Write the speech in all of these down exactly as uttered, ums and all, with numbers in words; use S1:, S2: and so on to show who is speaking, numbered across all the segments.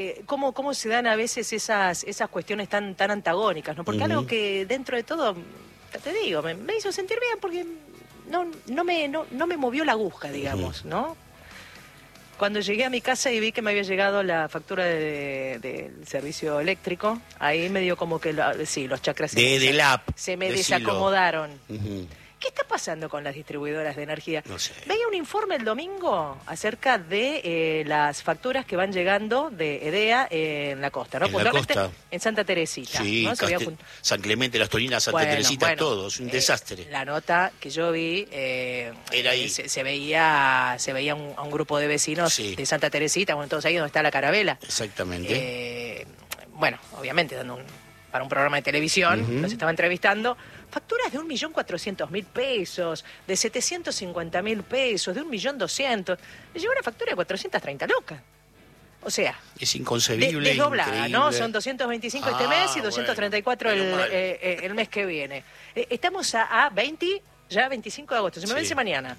S1: ¿Cómo, cómo se dan a veces esas esas cuestiones tan tan antagónicas, ¿no? Porque uh-huh. algo que dentro de todo, te digo, me, me hizo sentir bien porque no no me no, no me movió la aguja, digamos, uh-huh. ¿no? Cuando llegué a mi casa y vi que me había llegado la factura del de, de servicio eléctrico, ahí me dio como que, la, sí, los chakras
S2: de,
S1: se,
S2: de la app,
S1: se me
S2: decilo.
S1: desacomodaron.
S2: Uh-huh.
S1: ¿Qué está pasando con las distribuidoras de energía?
S2: No sé.
S1: Veía un informe el domingo acerca de eh, las facturas que van llegando de EDEA eh, en la costa, ¿no?
S2: En la costa.
S1: En Santa Teresita.
S2: Sí,
S1: ¿no?
S2: Castel...
S1: había...
S2: San Clemente, Las Tolinas, Santa
S1: bueno,
S2: Teresita,
S1: bueno,
S2: todo, es un
S1: eh,
S2: desastre.
S1: La nota que yo vi, eh,
S2: Era ahí.
S1: Se, se veía se veía un, a un grupo de vecinos sí. de Santa Teresita, bueno, todos ahí donde está la carabela.
S2: Exactamente.
S1: Eh, bueno, obviamente, dando un, para un programa de televisión, uh-huh. los estaba entrevistando. Facturas de un millón cuatrocientos mil pesos, de setecientos cincuenta mil pesos, de un millón doscientos. Le llegó una factura de cuatrocientos treinta lucas. O sea,
S2: es inconcebible.
S1: De, desdoblada,
S2: increíble.
S1: ¿no? Son doscientos veinticinco ah, este mes y doscientos treinta y cuatro bueno, el, eh, el mes que viene. Eh, estamos a, a veinte, ya veinticinco de agosto. Se me sí. vence mañana.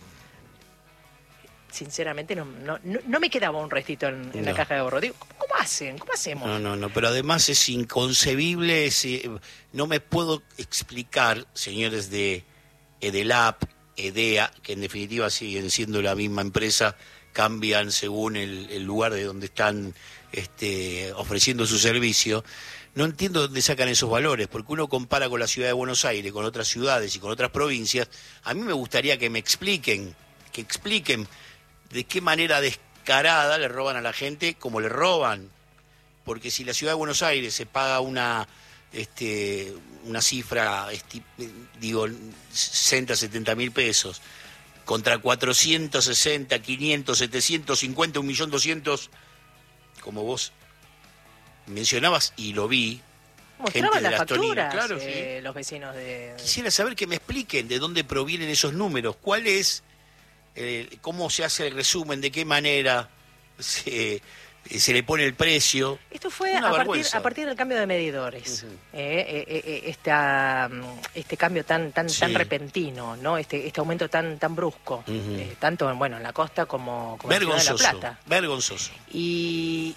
S1: Sinceramente, no, no, no me quedaba un restito en, en no. la caja de ahorro. Digo, ¿cómo, ¿cómo hacen? ¿Cómo hacemos?
S2: No, no, no, pero además es inconcebible, es, no me puedo explicar, señores de Edelap, EDEA, que en definitiva siguen siendo la misma empresa, cambian según el, el lugar de donde están este, ofreciendo su servicio. No entiendo dónde sacan esos valores, porque uno compara con la ciudad de Buenos Aires, con otras ciudades y con otras provincias. A mí me gustaría que me expliquen, que expliquen de qué manera descarada le roban a la gente como le roban. Porque si la ciudad de Buenos Aires se paga una este una cifra, esti, digo, sesenta, setenta mil pesos, contra cuatrocientos sesenta, quinientos, setecientos cincuenta, un millón doscientos, como vos mencionabas y lo vi,
S1: mostraban las facturas,
S2: claro,
S1: eh,
S2: sí.
S1: los vecinos de...
S2: Quisiera saber que me expliquen de dónde provienen esos números, cuál es... Eh, cómo se hace el resumen, de qué manera se, se le pone el precio.
S1: Esto fue a partir, a partir del cambio de medidores, uh-huh. eh, eh, eh, esta, este cambio tan tan sí. tan repentino, no este este aumento tan tan brusco, uh-huh. eh, tanto bueno en la costa como, como en la Ciudad de La Plata.
S2: Vergonzoso.
S1: Y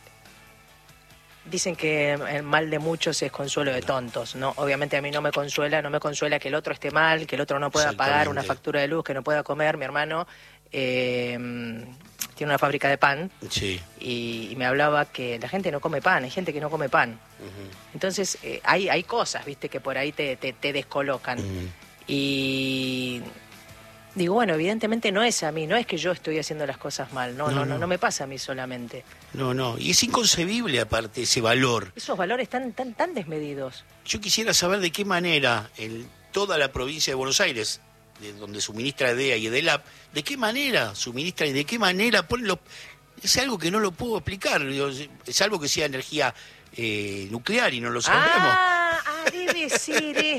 S1: dicen que el mal de muchos es consuelo de tontos, ¿no? Obviamente a mí no me consuela, no me consuela que el otro esté mal, que el otro no pueda pagar una factura de luz, que no pueda comer. Mi hermano eh, tiene una fábrica de pan
S2: sí.
S1: y, y me hablaba que la gente no come pan, hay gente que no come pan. Uh-huh. Entonces eh, hay, hay cosas, viste, que por ahí te, te, te descolocan. Uh-huh. Y... digo, bueno, evidentemente no es a mí, no es que yo estoy haciendo las cosas mal, no, no, no, no, no me pasa a mí solamente.
S2: No, no, y es inconcebible aparte ese valor.
S1: Esos valores tan, tan, tan desmedidos.
S2: Yo quisiera saber de qué manera en toda la provincia de Buenos Aires, de donde suministra EDEA y EDELAP, de qué manera suministra y de qué manera ponen los... Es algo que no lo puedo explicar, salvo que sea energía eh, nuclear y no lo sabemos.
S1: Ah, ah debe ser.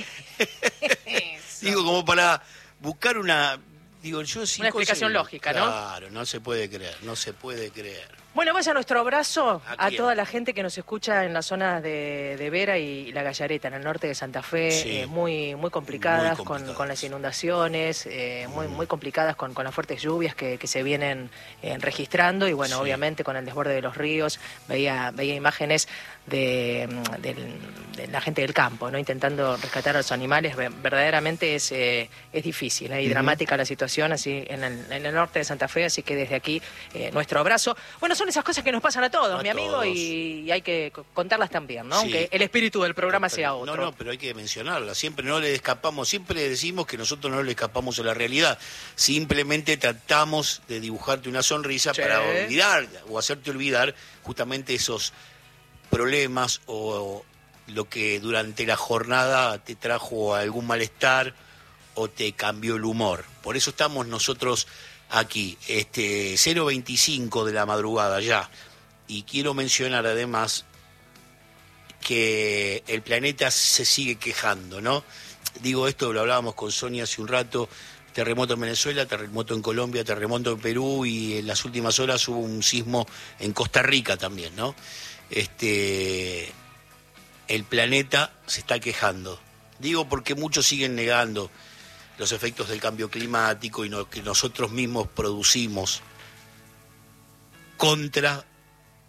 S2: Digo, como para... buscar una, digo yo,
S1: una explicación lógica, ¿no?
S2: Claro, no se puede creer, no se puede creer.
S1: Bueno, vaya nuestro abrazo
S2: ¿A,
S1: a toda la gente que nos escucha en las zonas de, de Vera y La Gallareta, en el norte de Santa Fe, sí. eh, muy muy complicadas, muy complicadas. Con, con las inundaciones, eh, muy mm. muy complicadas con, con las fuertes lluvias que, que se vienen eh, registrando y bueno, sí. obviamente con el desborde de los ríos, veía veía imágenes de, de, de la gente del campo, ¿no? Intentando rescatar a los animales. Verdaderamente es eh, es difícil ¿eh? y uh-huh. dramática la situación así en el, en el norte de Santa Fe, así que desde aquí eh, nuestro abrazo. Bueno, son esas cosas que nos pasan a todos, a mi amigo, todos. Y, y hay que contarlas también, ¿no? Sí. Aunque el espíritu del programa
S2: no, pero,
S1: sea otro.
S2: No, no, pero hay que mencionarlas. Siempre no le escapamos, siempre decimos que nosotros no le escapamos a la realidad. Simplemente tratamos de dibujarte una sonrisa sí. para olvidar o hacerte olvidar justamente esos problemas o lo que durante la jornada te trajo algún malestar o te cambió el humor. Por eso estamos nosotros aquí, este cero veinticinco de la madrugada ya. Y quiero mencionar además que el planeta se sigue quejando, ¿no? Digo esto, lo hablábamos con Sonia hace un rato, terremoto en Venezuela, terremoto en Colombia, terremoto en Perú y en las últimas horas hubo un sismo en Costa Rica también, ¿no? Este, el planeta se está quejando. Digo porque muchos siguen negando los efectos del cambio climático y lo que nosotros mismos producimos contra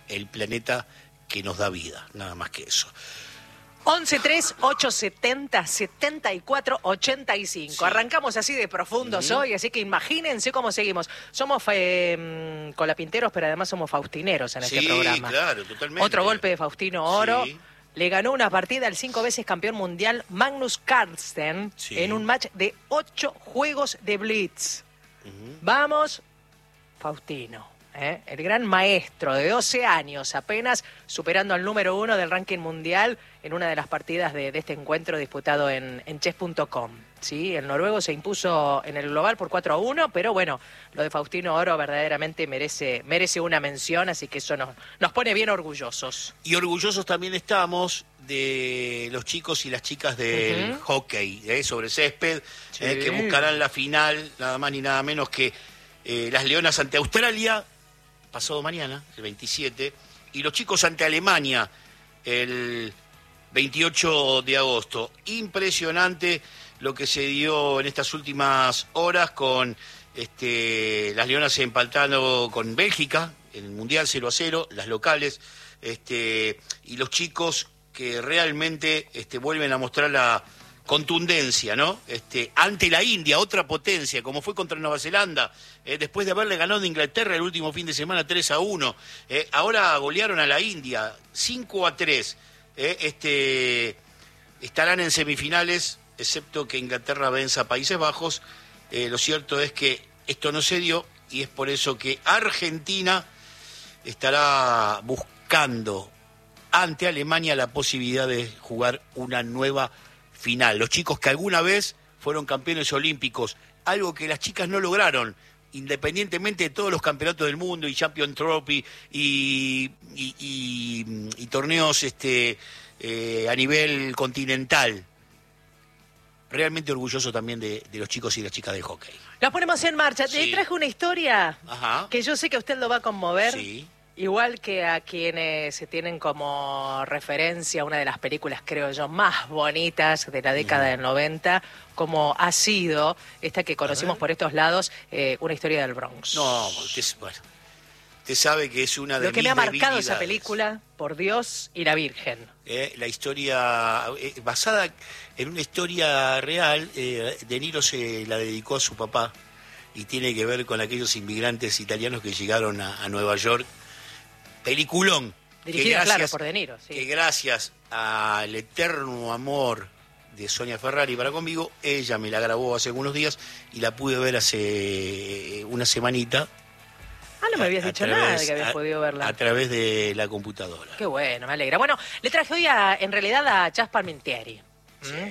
S2: el planeta que nos da vida, nada más que eso.
S1: once tres ocho setenta setenta y cuatro ochenta y cinco. Sí. Arrancamos así de profundos uh-huh. hoy, así que imagínense cómo seguimos. Somos eh, colapinteros, pero además somos faustineros en
S2: sí,
S1: este programa.
S2: Sí, claro, totalmente.
S1: Otro golpe de Faustino Oro.
S2: Sí.
S1: Le ganó una partida al cinco veces campeón mundial Magnus Carlsen sí. en un match de ocho juegos de Blitz. Uh-huh. Vamos, Faustino. ¿Eh? El gran maestro de doce años, apenas superando al número uno del ranking mundial en una de las partidas de, de este encuentro disputado en, en chess punto com. ¿Sí? El noruego se impuso en el global por cuatro a uno, pero bueno, lo de Faustino Oro verdaderamente merece, merece una mención, así que eso nos, nos pone bien orgullosos.
S2: Y orgullosos también estamos de los chicos y las chicas del uh-huh. hockey ¿eh? sobre césped, sí. eh, que buscarán la final, nada más ni nada menos que eh, las Leonas ante Australia, pasado mañana, el veintisiete, y los chicos ante Alemania, el veintiocho de agosto. Impresionante lo que se dio en estas últimas horas con este, las Leonas empatando con Bélgica, en el Mundial cero a cero, las locales, este, y los chicos que realmente este, vuelven a mostrar la contundencia, ¿no? Este, ante la India, otra potencia, como fue contra Nueva Zelanda, eh, después de haberle ganado a Inglaterra el último fin de semana tres a uno. Eh, ahora golearon a la India cinco a tres. Eh, este, estarán en semifinales, excepto que Inglaterra venza a Países Bajos. Eh, lo cierto es que esto no se dio y es por eso que Argentina estará buscando ante Alemania la posibilidad de jugar una nueva final. Los chicos que alguna vez fueron campeones olímpicos, algo que las chicas no lograron, independientemente de todos los campeonatos del mundo y Champion Trophy y, y, y, y torneos este, eh, a nivel continental. Realmente orgulloso también de, de los chicos y las chicas del hockey.
S1: Las ponemos en marcha.
S2: Sí.
S1: Te traje una historia
S2: Ajá.
S1: que yo sé que a usted lo va a conmover.
S2: Sí.
S1: Igual que a quienes se tienen como referencia una de las películas, creo yo, más bonitas de la década mm. del noventa, como ha sido esta que conocimos por estos lados, eh, Una historia del Bronx.
S2: No, usted, bueno, usted sabe que es una de
S1: Lo que
S2: mis
S1: me ha marcado
S2: debilidades.
S1: Esa película, por Dios y la Virgen.
S2: Eh, la historia, eh, basada en una historia real, eh, De Niro se la dedicó a su papá y tiene que ver con aquellos inmigrantes italianos que llegaron a, a Nueva York. Peliculón.
S1: Dirigida, claro, por De Niro. Sí.
S2: Que gracias al eterno amor de Sonia Ferrari para conmigo, ella me la grabó hace algunos días y la pude ver hace una semanita.
S1: Ah, no me habías dicho través, nada de que habías a, podido verla.
S2: A través de la computadora.
S1: Qué bueno, me alegra. Bueno, le traje hoy a, en realidad a Chas Palminteri.
S2: Sí. ¿Mm?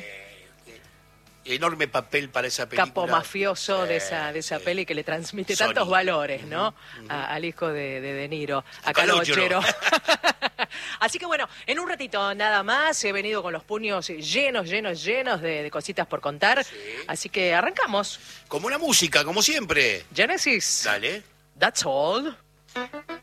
S2: Enorme papel para esa película.
S1: Capo mafioso sí, de esa de esa sí. peli que le transmite Sony. Tantos valores, ¿no? Uh-huh. a, al hijo de, de De Niro, a Calochero. Así que bueno, en un ratito nada más, he venido con los puños llenos, llenos, llenos de, de cositas por contar. Sí. Así que arrancamos.
S2: Como la música, como siempre.
S1: Genesis.
S2: Dale.
S1: That's all.